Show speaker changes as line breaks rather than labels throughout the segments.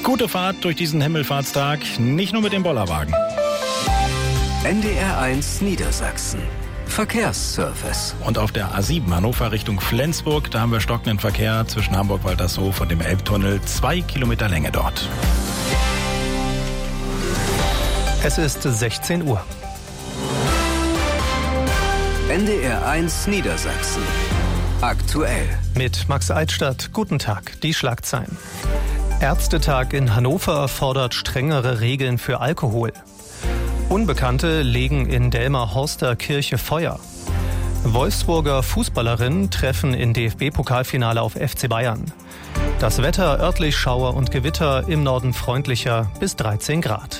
Gute Fahrt durch diesen Himmelfahrtstag, nicht nur mit dem Bollerwagen.
NDR1 Niedersachsen. Verkehrsservice.
Und auf der A7 Hannover Richtung Flensburg, da haben wir stockenden Verkehr zwischen Hamburg-Waltershof und dem Elbtunnel. 2 Kilometer Länge dort.
Es ist 16 Uhr.
NDR1 Niedersachsen. Aktuell.
Mit Max Eitstadt. Guten Tag. Die Schlagzeilen. Ärztetag in Hannover fordert strengere Regeln für Alkohol. Unbekannte legen in Delmer-Horster Kirche Feuer. Wolfsburger Fußballerinnen treffen in DFB-Pokalfinale auf FC Bayern. Das Wetter örtlich Schauer und Gewitter, im Norden freundlicher bis 13 Grad.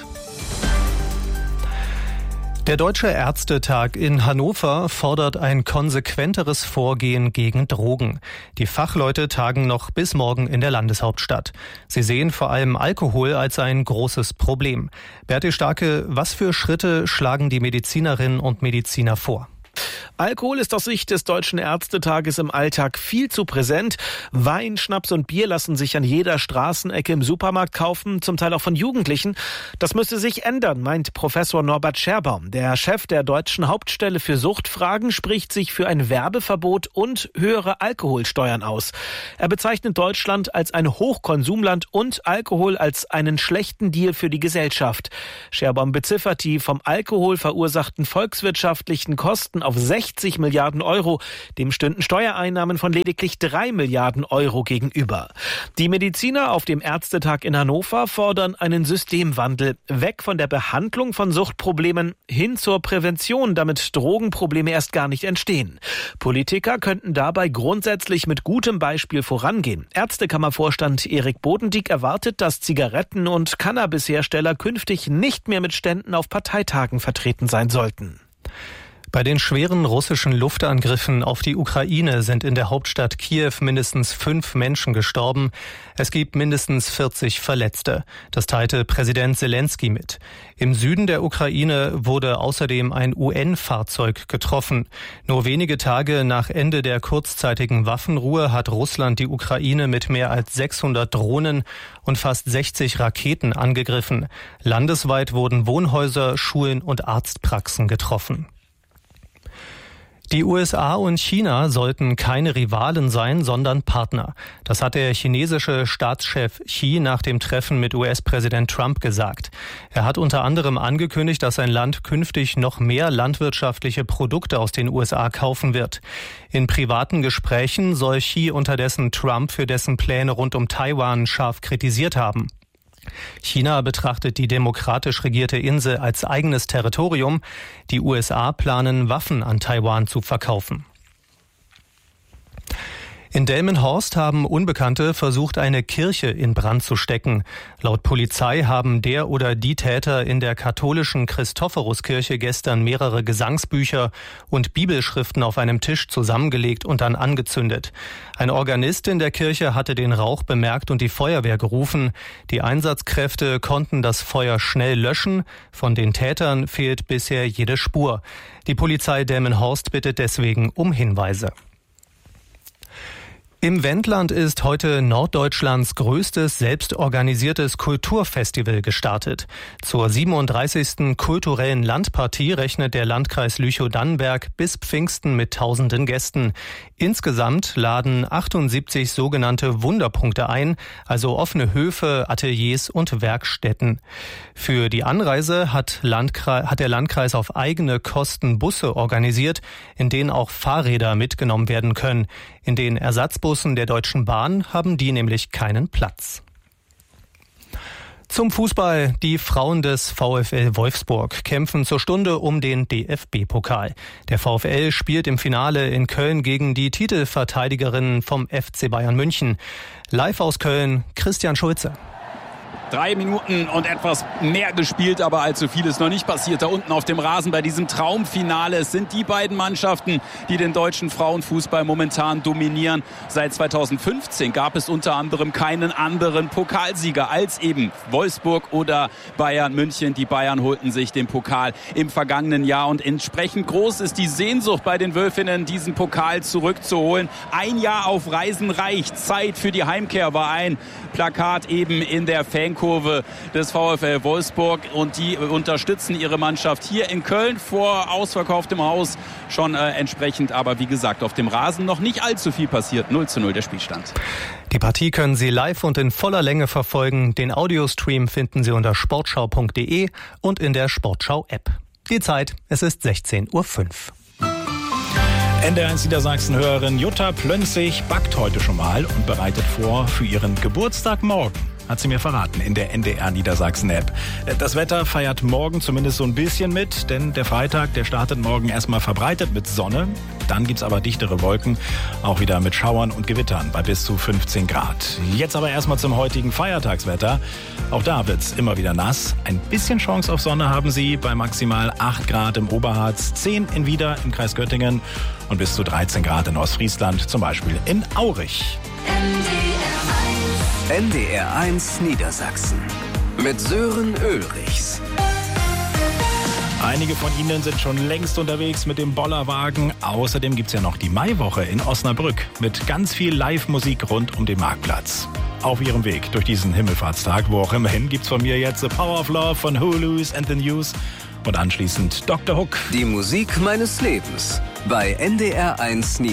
Der Deutsche Ärztetag in Hannover fordert ein konsequenteres Vorgehen gegen Drogen. Die Fachleute tagen noch bis morgen in der Landeshauptstadt. Sie sehen vor allem Alkohol als ein großes Problem. Berti Starke, was für Schritte schlagen die Medizinerinnen und Mediziner vor?
Alkohol ist aus Sicht des Deutschen Ärztetages im Alltag viel zu präsent. Wein, Schnaps und Bier lassen sich an jeder Straßenecke im Supermarkt kaufen, zum Teil auch von Jugendlichen. Das müsste sich ändern, meint Professor Norbert Scherbaum. Der Chef der Deutschen Hauptstelle für Suchtfragen spricht sich für ein Werbeverbot und höhere Alkoholsteuern aus. Er bezeichnet Deutschland als ein Hochkonsumland und Alkohol als einen schlechten Deal für die Gesellschaft. Scherbaum beziffert die vom Alkohol verursachten volkswirtschaftlichen Kosten auf 60 Milliarden Euro. Dem stünden Steuereinnahmen von lediglich 3 Milliarden Euro gegenüber. Die Mediziner auf dem Ärztetag in Hannover fordern einen Systemwandel. Weg von der Behandlung von Suchtproblemen hin zur Prävention, damit Drogenprobleme erst gar nicht entstehen. Politiker könnten dabei grundsätzlich mit gutem Beispiel vorangehen. Ärztekammervorstand Erik Bodendieck erwartet, dass Zigaretten- und Cannabishersteller künftig nicht mehr mit Ständen auf Parteitagen vertreten sein sollten.
Bei den schweren russischen Luftangriffen auf die Ukraine sind in der Hauptstadt Kiew mindestens 5 Menschen gestorben. Es gibt mindestens 40 Verletzte. Das teilte Präsident Selenskyj mit. Im Süden der Ukraine wurde außerdem ein UN-Fahrzeug getroffen. Nur wenige Tage nach Ende der kurzzeitigen Waffenruhe hat Russland die Ukraine mit mehr als 600 Drohnen und fast 60 Raketen angegriffen. Landesweit wurden Wohnhäuser, Schulen und Arztpraxen getroffen. Die USA und China sollten keine Rivalen sein, sondern Partner. Das hat der chinesische Staatschef Xi nach dem Treffen mit US-Präsident Trump gesagt. Er hat unter anderem angekündigt, dass sein Land künftig noch mehr landwirtschaftliche Produkte aus den USA kaufen wird. In privaten Gesprächen soll Xi unterdessen Trump für dessen Pläne rund um Taiwan scharf kritisiert haben. China betrachtet die demokratisch regierte Insel als eigenes Territorium. Die USA planen, Waffen an Taiwan zu verkaufen. In Delmenhorst haben Unbekannte versucht, eine Kirche in Brand zu stecken. Laut Polizei haben der oder die Täter in der katholischen Christophoruskirche gestern mehrere Gesangsbücher und Bibelschriften auf einem Tisch zusammengelegt und dann angezündet. Ein Organist in der Kirche hatte den Rauch bemerkt und die Feuerwehr gerufen. Die Einsatzkräfte konnten das Feuer schnell löschen. Von den Tätern fehlt bisher jede Spur. Die Polizei Delmenhorst bittet deswegen um Hinweise. Im Wendland ist heute Norddeutschlands größtes selbstorganisiertes Kulturfestival gestartet. Zur 37. kulturellen Landpartie rechnet der Landkreis Lüchow-Dannenberg bis Pfingsten mit tausenden Gästen. Insgesamt laden 78 sogenannte Wunderpunkte ein, also offene Höfe, Ateliers und Werkstätten. Für die Anreise hat der Landkreis auf eigene Kosten Busse organisiert, in denen auch Fahrräder mitgenommen werden können. In den Ersatzbussen der Deutschen Bahn haben die nämlich keinen Platz. Zum Fußball. Die Frauen des VfL Wolfsburg kämpfen zur Stunde um den DFB-Pokal. Der VfL spielt im Finale in Köln gegen die Titelverteidigerinnen vom FC Bayern München. Live aus Köln, Christian Schulze.
3 Minuten und etwas mehr gespielt, aber allzu viel ist noch nicht passiert. Da unten auf dem Rasen bei diesem Traumfinale. Es sind die beiden Mannschaften, die den deutschen Frauenfußball momentan dominieren. Seit 2015 gab es unter anderem keinen anderen Pokalsieger als eben Wolfsburg oder Bayern München. Die Bayern holten sich den Pokal im vergangenen Jahr und entsprechend groß ist die Sehnsucht bei den Wölfinnen, diesen Pokal zurückzuholen. 1 Jahr auf Reisen reicht. Zeit für die Heimkehr war ein Plakat eben in der Fan Fankurve des VfL Wolfsburg und die unterstützen ihre Mannschaft hier in Köln vor ausverkauftem Haus schon entsprechend. Aber wie gesagt, auf dem Rasen noch nicht allzu viel passiert. 0:0 der Spielstand.
Die Partie können Sie live und in voller Länge verfolgen. Den Audiostream finden Sie unter sportschau.de und in der Sportschau-App. Die Zeit, es ist 16:05 Uhr.
NDR1 Niedersachsen-Hörerin Jutta Plönzig backt heute schon mal und bereitet vor für ihren Geburtstag morgen. Hat sie mir verraten in der NDR Niedersachsen-App. Das Wetter feiert morgen zumindest so ein bisschen mit, denn der Freitag, der startet morgen erstmal verbreitet mit Sonne. Dann gibt's aber dichtere Wolken, auch wieder mit Schauern und Gewittern bei bis zu 15 Grad. Jetzt aber erstmal zum heutigen Feiertagswetter. Auch da wird's immer wieder nass. Ein bisschen Chance auf Sonne haben Sie bei maximal 8 Grad im Oberharz, 10 in Wieder im Kreis Göttingen und bis zu 13 Grad in Ostfriesland, zum Beispiel in Aurich.
NDR1 Niedersachsen mit Sören Ulrichs.
Einige von Ihnen sind schon längst unterwegs mit dem Bollerwagen. Außerdem gibt's ja noch die Maiwoche in Osnabrück mit ganz viel Live-Musik rund um den Marktplatz. Auf Ihrem Weg durch diesen Himmelfahrtstag, wo auch immerhin, gibt's von mir jetzt The Power of Love von Hulu's and the News und anschließend Dr. Hook.
Die Musik meines Lebens bei NDR1 Niedersachsen.